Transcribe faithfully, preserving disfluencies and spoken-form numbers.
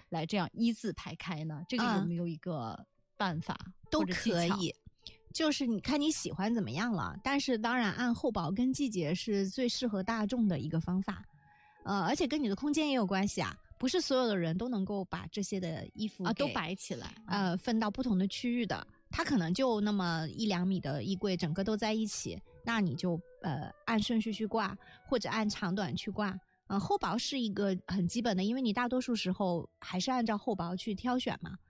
来这样一字排开呢？这个有没有一个办法、嗯、 都可以，就是你看你喜欢怎么样了。但是当然按厚薄跟季节是最适合大众的一个方法，呃，而且跟你的空间也有关系啊。不是所有的人都能够把这些的衣服啊都摆起来， 呃，分到不同的区域的。它可能就那么一两米的衣柜，整个都在一起，那你就呃按顺序去挂，或者按长短去挂。嗯、呃，厚薄是一个很基本的，因为你大多数时候还是按照厚薄去挑选嘛。